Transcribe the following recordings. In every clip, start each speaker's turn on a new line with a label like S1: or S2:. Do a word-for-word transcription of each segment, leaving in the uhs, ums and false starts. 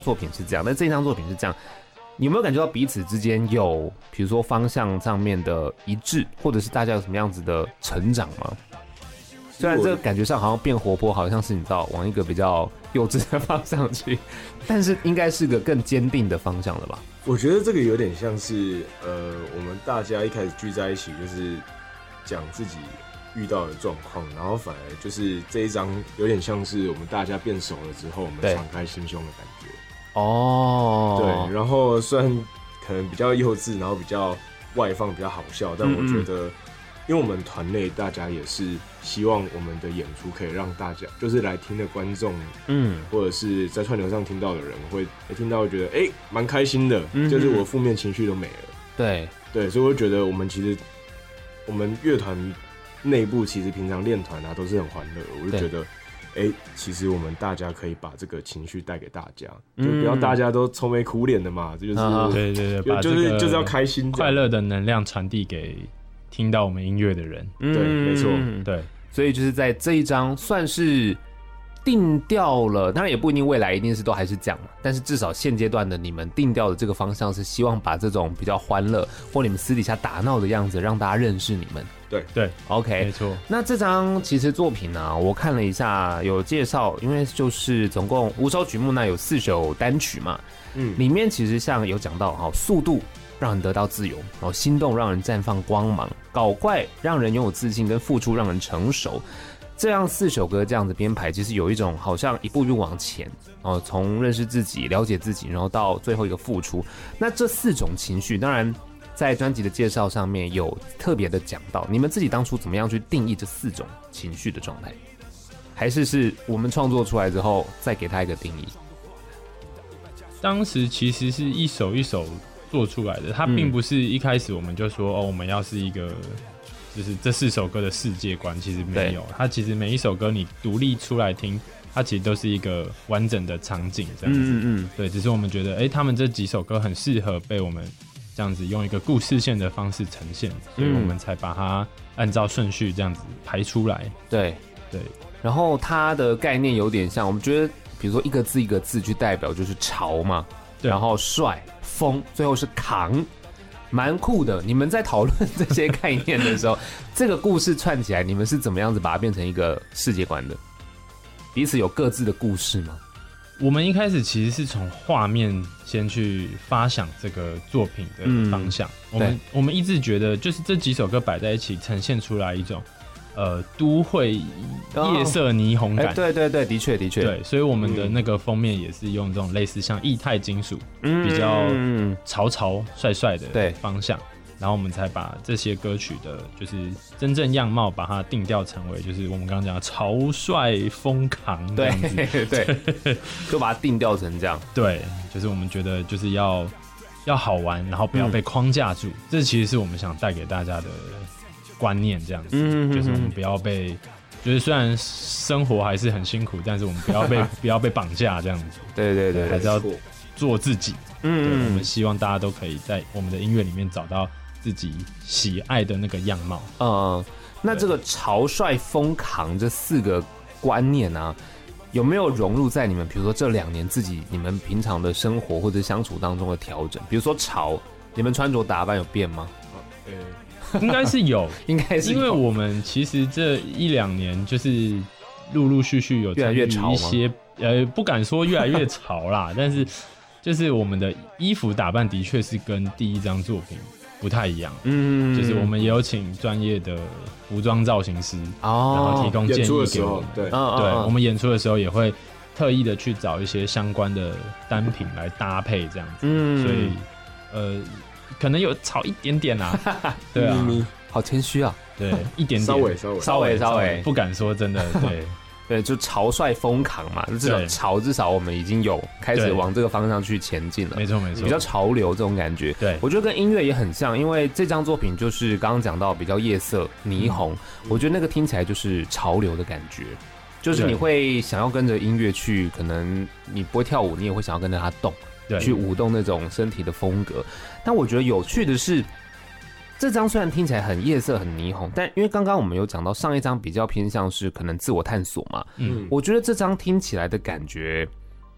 S1: 作品是这样，但这一张作品是这样，你有没有感觉到彼此之间有，比如说方向上面的一致，或者是大家有什么样子的成长吗？虽然这个感觉上好像变活泼，好像是你知道往一个比较幼稚的方向去，但是应该是个更坚定的方向了吧？
S2: 我觉得这个有点像是呃，我们大家一开始聚在一起，就是讲自己遇到的状况，然后反而就是这一章有点像是我们大家变熟了之后，我们敞开心胸的感觉。
S1: 哦，
S2: 对，然后虽然可能比较幼稚，然后比较外放，比较好笑，但我觉得。嗯嗯因为我们团内大家也是希望我们的演出可以让大家，就是来听的观众，嗯，或者是在串流上听到的人会听到会觉得哎蛮开心的，嗯，就是我负面情绪都没了。
S1: 对
S2: 对，所以我觉得我们其实我们乐团内部其实平常练团啊都是很欢乐，我就觉得哎，其实我们大家可以把这个情绪带给大家，就不要大家都愁眉苦脸的嘛，这就是
S3: 对对对，
S2: 就是就是要开心，
S3: 快乐的能量传递给。听到我们音乐的人，
S2: 对，没错，
S3: 对，
S1: 所以就是在这一章算是定调了，当然也不一定未来一定是都还是这样嘛，但是至少现阶段的你们定调的这个方向是希望把这种比较欢乐或你们私底下打闹的样子让大家认识你们。
S2: 对
S3: 对
S1: ，OK，
S3: 没错。
S1: 那这张其实作品呢、啊，我看了一下有介绍，因为就是总共五首曲目，那有四首单曲嘛，嗯，里面其实像有讲到哈，速度。让人得到自由，然后心动让人绽放光芒，搞怪让人拥有自信，跟付出让人成熟。这样四首歌这样子编排，其实有一种好像一步一步往前，然后从认识自己、了解自己，然后到最后一个付出。那这四种情绪，当然在专辑的介绍上面有特别的讲到，你们自己当初怎么样去定义这四种情绪的状态？还是是我们创作出来之后再给它一个定义？
S3: 当时其实是一首一首。做出来的，它并不是一开始我们就说、嗯、哦，我们要是一个，就是这四首歌的世界观，其实没有。它其实每一首歌你独立出来听，它其实都是一个完整的场景这样子。嗯嗯对，只是我们觉得，哎、欸，他们这几首歌很适合被我们这样子用一个故事线的方式呈现，所以我们才把它按照顺序这样子排出来。
S1: 对
S3: 对。
S1: 然后它的概念有点像，我们觉得，比如说一个字一个字去代表，就是潮嘛，然后帅。风，最后是扛，蛮酷的。你们在讨论这些概念的时候，这个故事串起来，你们是怎么样子把它变成一个世界观的？彼此有各自的故事吗？
S3: 我们一开始其实是从画面先去发想这个作品的方向。嗯、我们我们一直觉得，就是这几首歌摆在一起，呈现出来一种。呃，都会夜色霓虹感、哦欸，
S1: 对对对，的确的确，
S3: 对，所以我们的那个封面也是用这种类似像液态金属，嗯、比较潮潮帅帅的方向，然后我们才把这些歌曲的，就是真正样貌，把它定调成为就是我们刚刚讲的潮帅风扛这样子，
S1: 对对，就把它定调成这样，
S3: 对，就是我们觉得就是要要好玩，然后不要被框架住，嗯、这其实是我们想带给大家的。观念这样子，嗯、就是我们不要被，就是虽然生活还是很辛苦，但是我们不要被不要被绑架这样子。
S1: 对对对，
S3: 还是要做自己。嗯，对，我们希望大家都可以在我们的音乐里面找到自己喜爱的那个样貌。
S1: 嗯，那这个潮帅风扛这四个观念啊，有没有融入在你们，比如说这两年自己你们平常的生活或者相处当中的调整？比如说潮，你们穿着打扮有变吗？
S3: 呃。应该是有，
S1: 应该是有，
S3: 因为我们其实这一两年就是陆陆续续有参与一些，呃，不敢说越来越潮啦，但是就是我们的衣服打扮的确是跟第一张作品不太一样，嗯，就是我们也有请专业的服装造型师，哦，然后提供建议给我们，
S2: 对，
S3: 对，我们演出的时候也会特意的去找一些相关的单品来搭配这样子，嗯，所以呃。可能有吵一点点啦、啊，对啊，
S1: 好谦虚啊，
S3: 对，一点点，
S2: 稍微稍微
S1: 稍微稍微，
S3: 不敢说真的，对
S1: 对，就潮帅风扛嘛，至少潮至少我们已经有开始往这个方向去前进了，
S3: 没错没错，
S1: 比较潮流这种感觉，
S3: 对，
S1: 我觉得跟音乐也很像，因为这张作品就是刚刚讲到比较夜色霓虹、嗯，我觉得那个听起来就是潮流的感觉。就是你会想要跟着音乐去，可能你不会跳舞，你也会想要跟着它动。去舞动那种身体的风格，但我觉得有趣的是，这张虽然听起来很夜色、很霓虹，但因为刚刚我们有讲到上一张比较偏向是可能自我探索嘛，嗯，我觉得这张听起来的感觉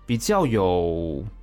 S1: 比较有